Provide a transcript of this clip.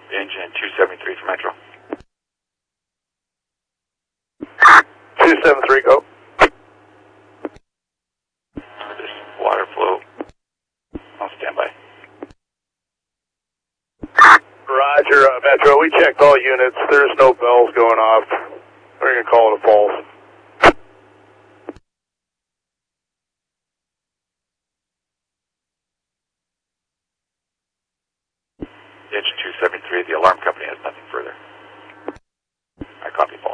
Engine 273 for Metro. 273, go. This water flow. I'll stand by. Roger, Metro. We checked all units. There's no bells going off. We're going to call it a false. Engine 273, the alarm company has nothing further. I copy false.